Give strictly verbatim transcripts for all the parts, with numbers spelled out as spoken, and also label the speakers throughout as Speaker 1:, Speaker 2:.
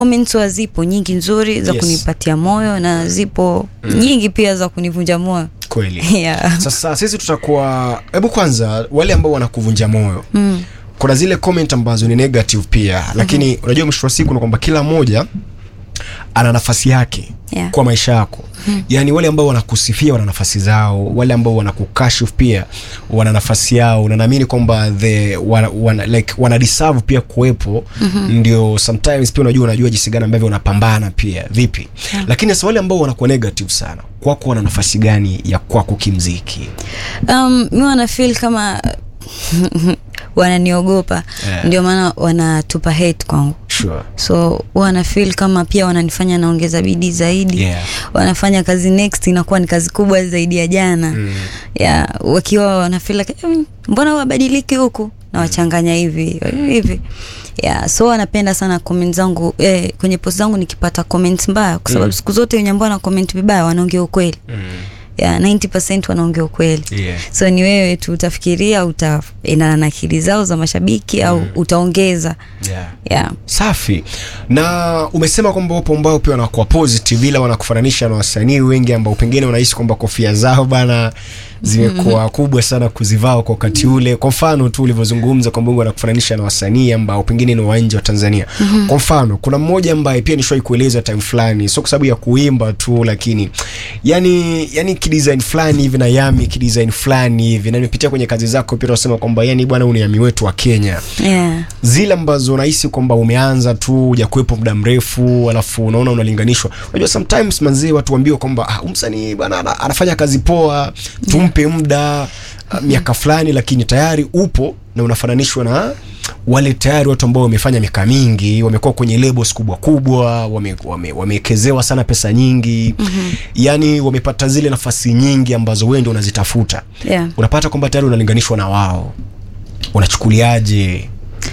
Speaker 1: comments wazipo nyingi nzuri za yes. kunipatia moyo na zipo mm. nyingi pia za kunivunja moyo.
Speaker 2: Kweli.
Speaker 1: Yeah.
Speaker 2: Sasa sisi tutakuwa hebu kwanza wale ambao wanakuvunja moyo.
Speaker 1: Mm.
Speaker 2: Kuna zile comment ambazo ni negative pia, lakini mm-hmm. unajua mwisho wa siku ni kwamba kila mmoja ana nafasi yake
Speaker 1: yeah.
Speaker 2: kwa maisha yako. Mm-hmm. Yaani wale ambao wanakusifia wana nafasi zao, wale ambao wanakukashifu pia wana nafasi yao, na naamini kwamba the wana, wana like wana deserve pia kuwepo. Mm-hmm. Ndio sometimes pia unajua unajua jinsi gani ambavyo unapambana pia vipi. Yeah. Lakini sasa wale ambao wanakuwa negative sana, kwako wana nafasi gani ya kwako kimuziki?
Speaker 1: Um mimi wana feel kama wananiogopa. Yeah. Ndio maana wanatupa hate kwangu.
Speaker 2: Sure.
Speaker 1: So wana feel kama pia wananifanya naongeza bidii zaidi.
Speaker 2: Yeah.
Speaker 1: Wanafanya kazi next inakuwa ni kazi kubwa zaidi ya jana. Mm. Yeah, wakiwa wana feel like mbona wabadiliki huku na wachanganya hivi hivi. Yeah, so wanapenda sana comments zangu eh, kwenye post zangu nikipata comments mbaya kwa sababu mm. siku zote wenye ambao wana comment vibaya wanaongea ukweli. Mm. Yeah, ninety percent wanaongea ukweli. Yeah. So ni wewe tu utafikiria utaendana na akili zao za mashabiki mm. au utaongeza.
Speaker 2: Yeah.
Speaker 1: Yeah.
Speaker 2: Safi. Na umesema kwamba wapo ambao pia wanakuwa positive ila wanakufananisha na wasanii wengi ambao pengine unahisi kwamba kofia zao bana zimekuwa mm-hmm. kubwa sana kuzivaa kwa wakati ule. Kwa mfano tu ulivyozungumza kwamba Mungu anakufananisha na wasanii ambao pengine ni wa nje wa Tanzania. Mm-hmm. Kwa mfano kuna mmoja ambaye pia nishawahi kueleza time fulani, sio kwa sababu ya kuimba tu, lakini yani yani kidesign fulani hivi na Yami kidesign fulani hivi, na nimepitia kwenye kazi zako pia unasema kwamba yani bwana huyu ni Yami wetu wa Kenya.
Speaker 1: Yeah.
Speaker 2: Zile ambazo unahisi kwamba umeanza tu hujakuepo muda mrefu alafu unaona unalinganishwa. Unajua sometimes manzee watu waambiwa kwamba ah, msanii bwana anafanya kazi poa, tumpe muda uh, miaka fulani, lakini tayari upo na unafananishwa na wale tayari watu ambao wamefanya miaka mingi, wamekuwa kwenye labels kubwa kubwa, wame wamewekezewa wame sana pesa nyingi. Mm-hmm. Yani wamepata zile nafasi nyingi ambazo wewe ndio unazitafuta.
Speaker 1: Yeah.
Speaker 2: Unapata kwamba tayari unalinganishwa na wao. Unachukuliaje?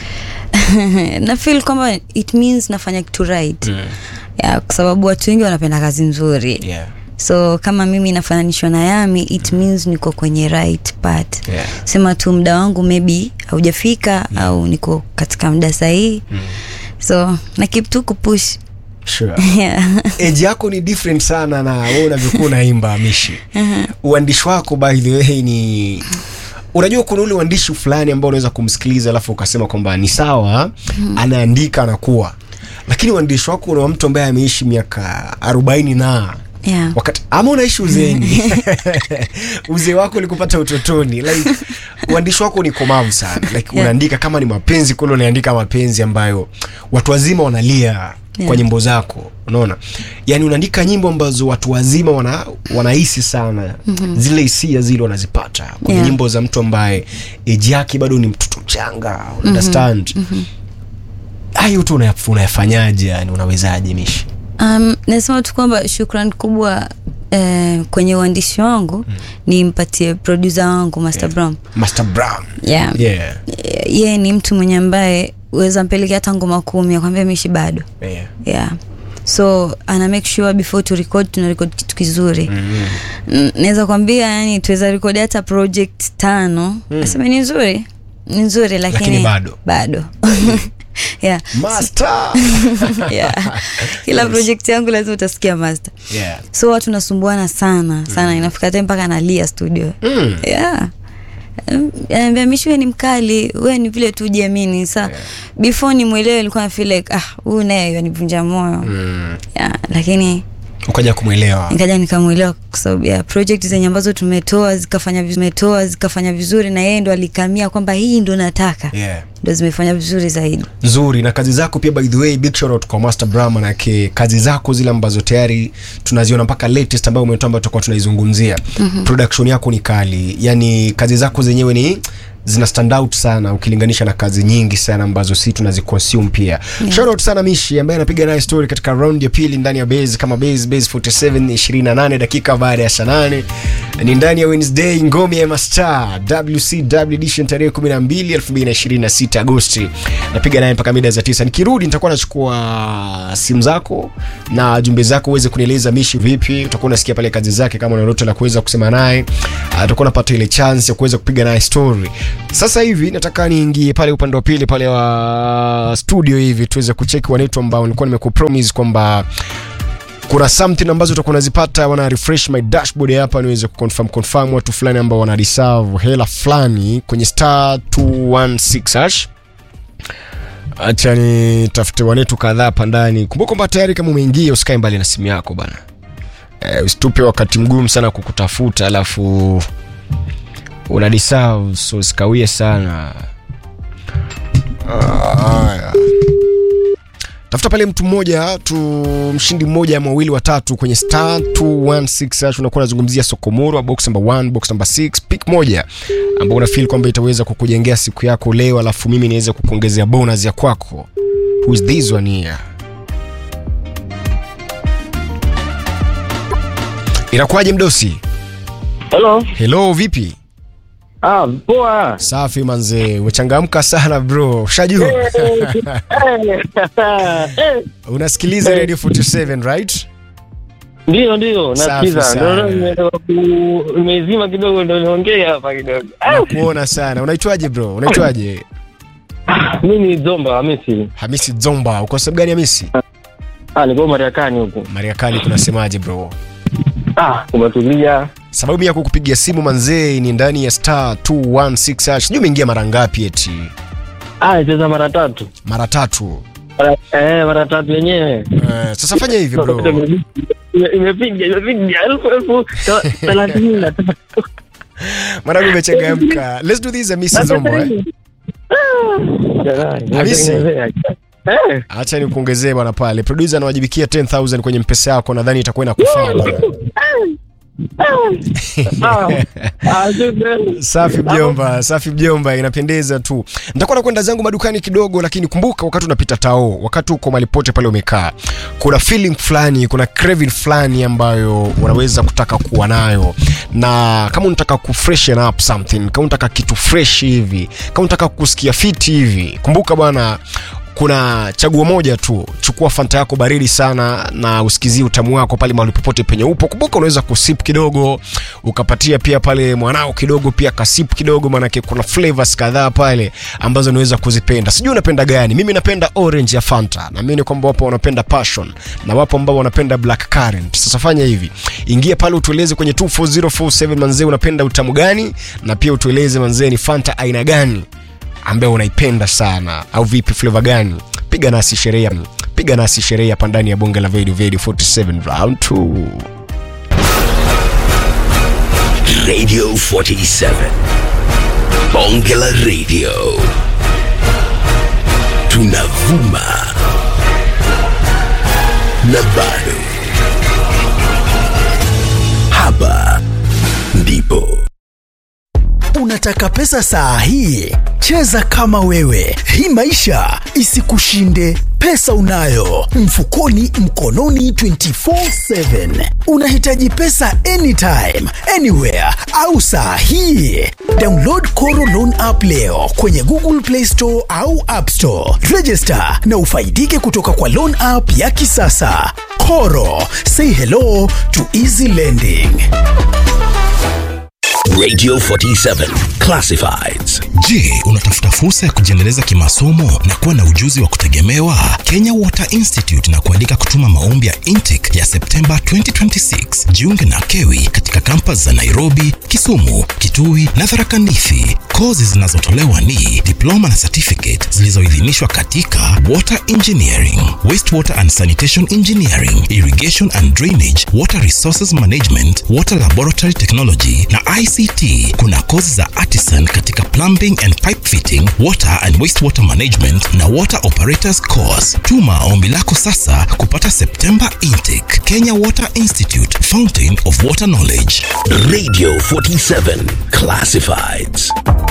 Speaker 1: Na feel kama it means nafanya kitu right. Mm. Yeah, kwa sababu watu wengi wanapenda kazi nzuri.
Speaker 2: Yeah.
Speaker 1: So kama mimi nafananishwa na Yami, it means niko kwenye right path. Yeah. Sema tu muda wangu maybe haujafika. Yeah. Au niko katika muda sahihi. Mm. So na keep tu kupush.
Speaker 2: Sure. Yeah. Age yako ni different sana na wewe unavyokuwa unaimba Mishi. Uh-huh. Uandishi wako by the way ni unajua kuna ule uandishi fulani ambao unaweza kumsikiliza alafu ukasema kwamba ni sawa. Mm-hmm. Anaandika anakuwa. Lakini uandishi wako una mtu ambaye ameishi miaka arobaini na
Speaker 1: yeah.
Speaker 2: wakati ama unaishi uzeni. Uzee wako ulikupata utotoni. Like uandishi wako ni komavu sana. Like yeah. unaandika kama ni mapenzi kule, unaandika mapenzi ambayo watu wazima wanalia. Yeah. Kwa nyimbo zako, unaona? Yaani unaandika nyimbo ambazo watu wazima wana wanahisi sana. Mm-hmm. Zile hisia zile wanazipata kwa yeah. nyimbo za mtu ambaye age yake bado ni mtoto mchanga, understand? Mm-hmm. Hayo tu unayafanyaje, yani unawezaje Mishi?
Speaker 1: Um nasema tu kwamba shukrani kubwa eh, kwenye uandishi wangu. Mm. Nimpatie producer wangu Master yeah. Brown.
Speaker 2: Master Brown.
Speaker 1: Yeah.
Speaker 2: Yeah.
Speaker 1: Yeye ni mtu mwenye ambaye uweza mpelekea hata ngoma kumi akwambia Mishi bado.
Speaker 2: Yeah.
Speaker 1: Yeah. So ana make sure before to record tuna record kitu kizuri. Mm-hmm. Naweza kwambia yani tuweza record hata project tano. Mm. Nasema ni nzuri. Ni nzuri lakini,
Speaker 2: lakini bado.
Speaker 1: Bado. Yeah.
Speaker 2: Master.
Speaker 1: Yeah. Kila yes. project yangu lazima utasikia Master.
Speaker 2: Yeah. So
Speaker 1: watu nasumbuana sana sana. Mm. Inafika time mpaka analia studio.
Speaker 2: Mm.
Speaker 1: Yeah. Anambia Mishi wewe ni mkali, wewe ni vile tu jiamini. Sasa yeah. before ni muelewe nilikuwa na feel like ah huyu naye yanivunja moyo. Mm. Yeah, lakini
Speaker 2: ukaja kumuelewa.
Speaker 1: Nikaja nikamuelewa kwa sababu ya project zenye ambazo tumetoa zikafanya vizuri, tumetoa zikafanya vizuri na yeye ndo alikamia kwamba hii ndo nataka.
Speaker 2: Yeah.
Speaker 1: Ndo zimefanya vizuri zaidi.
Speaker 2: Nzuri. Na kazi zako pia by the way big shout out kwa Master Brahman yake, kazi zako zile ambazo tayari tunaziona mpaka latest ambayo umetoa ambayo tutakuwa tunaizungumzia. Mm-hmm. Production yako ni kali. Yaani kazi zako zenyewe ni zina stand out sana ukilinganisha na kazi nyingi sana ambazo sisi tunaziconsume pia. Yeah. Shout out sana Mishi ambaye anapiga naye story katika round ya pili ndani ya Base kama Base Base forty-seven ishirini na nane dakika baada ya saa nane. Ni ndani ya Wednesday ngome ya Mastar W C W edition tarehe kumi na mbili elfu mbili na ishirini na sita Agosti. Napiga naye mpaka mida za tisa. Nikirudi nitakuwa nachukua simu zako na jumbe zako uweze kunieleza Mishi vipi. Utakuwa unasikia pale kazi zake kama una lolote la kuweza kusema naye. Utakuwa unapata ile chance ya kuweza kupiga naye story. Sasa hivi nataka niingie pale upande wa pili pale wa studio hivi tuweze kucheki wanetu ambao nilikuwa nimekupromise kwamba kuna something ambazo utakuwa unazipata. Wana refresh my dashboard hapa niweze kuconfirm confirm watu fulani ambao wana reserve hela fulani kwenye star two one six hash. Acha ni tafute wanetu kadhaa hapa ndani. Kumbuka kwamba tayari kama umeingia usikae mbali na simu yako bana. Eh, usitupe wakati mgumu sana kukutafuta alafu una reserve, so sikawie sana. Ah, tafuta pale mtu mmoja tu, mshindi mmoja ama wawili watatu kwenye star two one six hash. Unakuwa unazungumzia Sokomoro, box number one, box number six, pick moja ambao una feel kwamba itaweza kukujengea siku yako leo, alafu mimi niweze kukuongezea bonus ya kwako. Who is this one here? Inakuaje mdosi?
Speaker 3: Hello.
Speaker 2: Hello, vipi?
Speaker 3: Ah, poa.
Speaker 2: Safi manze, umechangamka sana bro. Ushajua? Unasikiliza Radio forty-seven, right?
Speaker 3: Ndio ndio, nasikiza. Ndio nimezima kidogo ndio niongea hapa kidogo.
Speaker 2: Nakuona sana. Unaitwaje bro? Unaitwaje?
Speaker 3: Mimi ni Zomba Hamisi.
Speaker 2: Hamisi Zomba. Uko sababu gani Hamisi?
Speaker 3: Ah, niko Mariakani huko.
Speaker 2: Mariakani kunasemaje bro?
Speaker 3: Ah, umetulia.
Speaker 2: Sababu ya kukupigia simu manzee ni ndani ya star two one six hash. Sijui umeingia mara ngapi eti?
Speaker 3: Ah, cheza mara tatu.
Speaker 2: Mara tatu.
Speaker 3: Eh, mara tatu yenyewe.
Speaker 2: Eh, sasa fanya hivi bro.
Speaker 3: Imepiga, imepiga elfu elfu thelathini na tatu.
Speaker 2: Mara umechangamka. Let's do this Hamisi Zomba eh. Hamisi. Eh, acha nikuongezee bwana pale. Producer anawajibikia ten thousand kwenye mpesa yako, nadhani itakuwa inakufaa bwana. Safi mjomba, safi mjomba, inapendeza tu. Nitakuwa nakwenda zangu madukani kidogo, lakini kumbuka wakati unapita tao, wakati uko malipote pale umekaa, kuna feeling fulani, kuna craving fulani ambayo unaweza kutaka kuwa nayo. Na kama unataka ku freshen up something, kama unataka kitu fresh hivi, kama unataka kusikia fit hivi, kumbuka bwana, kuna chaguo moja tu. Chukua Fanta yako baridi sana na usikizie utamu wako pale mahali popote penye upo. Kumbuka unaweza kusip kidogo, ukapatia pia pale mwanao kidogo pia kasip kidogo, maana yake kuna flavors kadhaa pale ambazo unaweza kuzipenda. Sijui unapenda gani? Mimi napenda orange ya Fanta, na mimi kwamba wapo wanapenda passion na wapo ambao wanapenda black currant. Sasa fanya hivi, ingia pale utueleze kwenye two four zero four seven manzee unapenda utamu gani, na pia utueleze manzee ni Fanta aina gani ambaye unaipenda sana, au vipi, flavor gani? Piga nasi sherehe, piga nasi sherehe hapa ndani ya bonge la Radio Radio forty-seven round two.
Speaker 4: Radio forty-seven, bonge la radio, tunavuma na bado hapa ndipo.
Speaker 5: Unataka pesa saa hii? Cheza kama wewe. Hii maisha isikushinde. Pesa unayo mfukoni, mkononi twenty-four seven. Unahitaji pesa anytime, anywhere au saa hii? Download Koro Loan app leo kwenye Google Play Store au App Store. Register na ufaidike kutoka kwa loan app ya kisasa. Koro, say hello to easy lending.
Speaker 4: Radio forty-seven Classifieds.
Speaker 6: Je, unatafuta fursa ya kujiendeleza kimasomo na kuwa na ujuzi wa kutegemewa? Kenya Water Institute na kualika kutuma maombi ya intake ya September twenty twenty-six. Jiunge na KEWI katika campus za Nairobi, Kisumu, Kitui na Tharaka Nithi. Kozi zinazotolewa ni diploma na certificate zilizoidhinishwa katika Water Engineering, Wastewater and Sanitation Engineering, Irrigation and Drainage, Water Resources Management, Water Laboratory Technology na I C T. Kuna kozi za artisan katika plumbing and pipe fitting, water and wastewater management na water operators course. Tuma ombi lako sasa kupata September intake. Kenya Water Institute, Fountain of Water Knowledge.
Speaker 4: Radio forty-seven Classifieds.